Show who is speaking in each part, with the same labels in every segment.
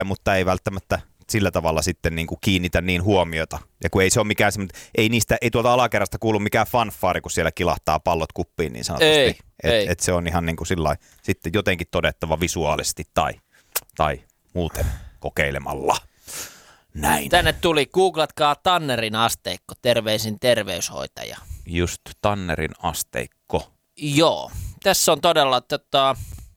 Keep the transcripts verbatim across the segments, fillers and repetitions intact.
Speaker 1: mutta ei välttämättä sillä tavalla sitten niin kuin kiinnitä niin huomiota. Ja kun ei se ole mikään semmoinen, ei niistä, ei tuolta alakerrasta kuulu mikään fanfaari, kun siellä kilahtaa pallot kuppiin niin sanotusti.
Speaker 2: Ei,
Speaker 1: et,
Speaker 2: ei.
Speaker 1: et se on ihan niin kuin sillai, sitten jotenkin todettava visuaalisesti tai, tai muuten kokeilemalla. Näin.
Speaker 2: Tänne tuli, googlatkaa Tannerin asteikko, terveisin terveyshoitaja.
Speaker 1: Just Tannerin asteikko.
Speaker 2: Joo, tässä on todella tota...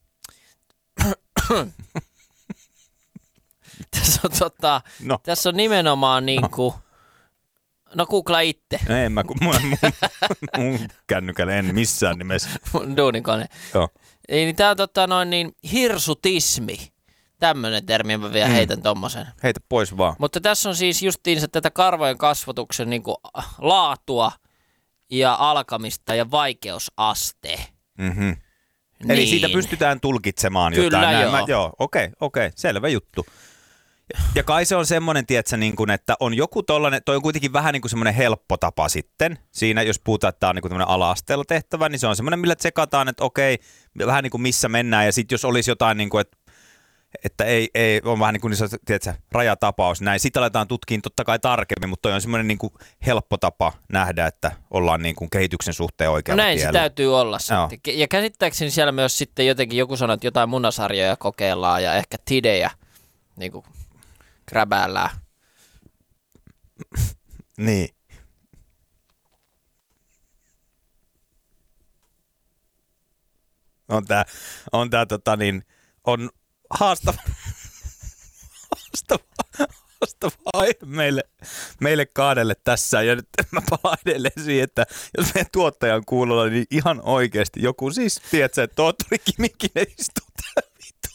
Speaker 2: tässä, on, tota...
Speaker 1: No.
Speaker 2: tässä on nimenomaan niinku... No, no googlaa itse.
Speaker 1: No en mä, kun mun, mun, mun kännykällä en missään nimessä.
Speaker 2: Mun duunikone.
Speaker 1: Joo.
Speaker 2: Ei, niin tää on tota noin niin hirsutismi. Tämmönen termi, mä vielä heitän mm. tommosen.
Speaker 1: Heitä pois vaan.
Speaker 2: Mutta tässä on siis justiinsa tätä karvojen kasvatuksen niinku laatua ja alkamista ja vaikeusaste.
Speaker 1: Mm-hmm.
Speaker 2: Niin.
Speaker 1: Eli siitä pystytään tulkitsemaan
Speaker 2: Kyllä
Speaker 1: jotain.
Speaker 2: joo.
Speaker 1: Mä, joo, okei, okei, selvä juttu. Ja, ja kai se on semmoinen, tietsä, niin kuin, että on joku tollainen, toi on kuitenkin vähän niin kuin semmoinen helppo tapa sitten. Siinä, jos puhutaan, että tämä on niin kuin tämmöinen ala-asteella tehtävä, niin se on semmoinen, millä tsekataan, että okei, vähän niin kuin missä mennään. Ja sitten jos olisi jotain niin kuin, että että ei, ei on vähän niin kuin niin, tiedätkö, rajatapaus näin. Sitten aletaan tutkimaan totta kai tarkemmin, mutta toi on semmoinen niin kuin helppo tapa nähdä, että ollaan niin kuin kehityksen suhteen oikealla
Speaker 2: no näin
Speaker 1: tiellä.
Speaker 2: se täytyy olla sitten. Ja käsittääkseni siellä myös sitten jotenkin joku sanoo, että jotain munasarjoja kokeillaan ja ehkä tidejä niin kuin gräbäällään.
Speaker 1: Niin. On tää, on tää tota niin, on haastava, haastava, haastava aihe meille, meille kahdelle tässä. Ja nyt mä palaan edelleen siihen, että jos meidän tuottaja on kuulolla, niin ihan oikeasti joku siis, tiedätkö, että tohtori Kimikinen istuu täällä vittu.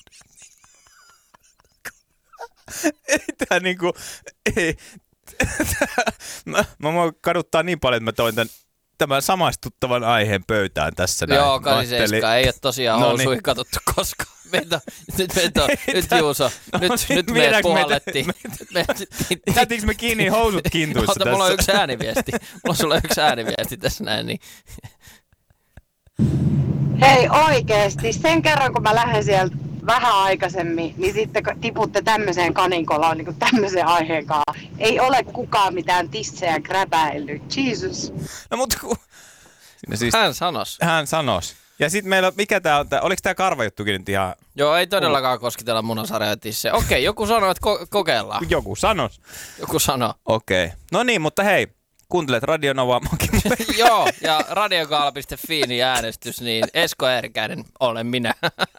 Speaker 1: Ei tää niinku, ei. Tää, mä, mä voin kaduttaa niin paljon, että mä toin tämän, tämän samaistuttavan aiheen pöytään tässä.
Speaker 2: Joo, kahdeksankymmentäseitsemän. Ei ole tosiaan
Speaker 1: no
Speaker 2: housuja
Speaker 1: niin.
Speaker 2: katsottu koskaan. Meitä, nyt meitä on, nyt Juuso,
Speaker 1: no
Speaker 2: nyt,
Speaker 1: niin,
Speaker 2: nyt meidät puhallettiin.
Speaker 1: Jäätiinkö me kiinni housut kintuissa
Speaker 2: Ota,
Speaker 1: tässä?
Speaker 2: mulla on yksi ääniviesti. Mulla on sulla yksi ääniviesti tässä näin. Niin.
Speaker 3: Hei oikeesti, sen kerran kun mä lähden sieltä vähän aikaisemmin, niin sitten tiputte tämmöiseen kaninkolaan niin kuin tämmöisen aiheen kanssa. Ei ole kukaan mitään tissejä gräpäillyt. Jesus.
Speaker 1: No mutta kun... Siis,
Speaker 2: Hän sanos.
Speaker 1: Hän sanos. Ja sitten meillä, mikä tää on, tää, oliko tää karvajuttukin nyt ihan...
Speaker 2: Joo, ei todellakaan kosketella munasarjoja tissejä. Okei, joku sanoo, että ko- kokeillaan.
Speaker 1: Joku sanos.
Speaker 2: Joku sanoo.
Speaker 1: Okei. No niin, mutta hei, kuuntelet Radio Novaa.
Speaker 2: Joo, ja radiogaala piste fi niin äänestys, niin Esko Eerikäinen olen minä.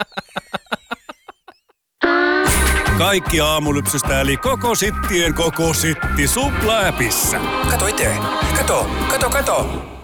Speaker 4: Kaikki aamulypsystä eli koko sittien koko sitti Supla-äpissä.
Speaker 5: Kato itse. Kato, kato, kato.